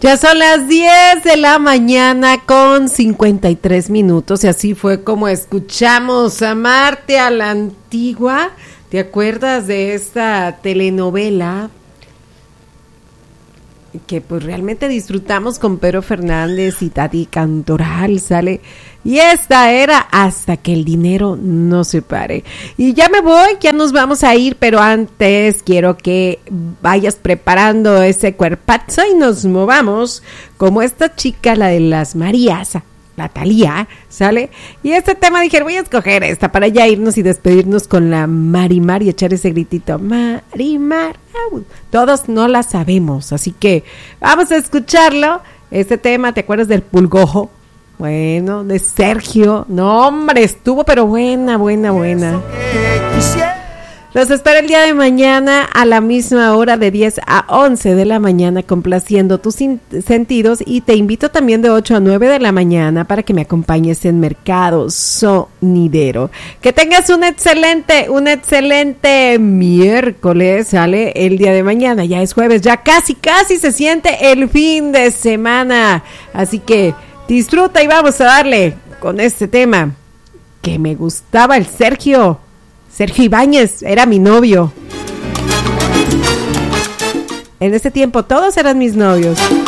Ya son las 10 de la mañana con 53 minutos y así fue como escuchamos Amarte a la Antigua. ¿Te acuerdas de esta telenovela que pues realmente disfrutamos con Pedro Fernández y Tati Cantoral, sale? Y esta era Hasta que el dinero no se pare. Y ya me voy, ya nos vamos a ir, pero antes quiero que vayas preparando ese cuerpazo y nos movamos como esta chica, la de las Marías, la Thalía, ¿sale? Y este tema dije, voy a escoger esta para ya irnos y despedirnos con la Marimar y echar ese gritito, Marimar. Todos no la sabemos, así que vamos a escucharlo. Este tema, ¿te acuerdas del Pulgojo? Bueno, de Sergio. No, hombre, estuvo, pero buena. Los espero el día de mañana a la misma hora de 10 a 11 de la mañana complaciendo tus sentidos y te invito también de 8 a 9 de la mañana para que me acompañes en Mercado Sonidero. Que tengas un excelente miércoles, sale el día de mañana, ya es jueves, ya casi se siente el fin de semana, así que disfruta y vamos a darle con este tema que me gustaba, el Sergio Ibáñez, era mi novio. En ese tiempo todos eran mis novios.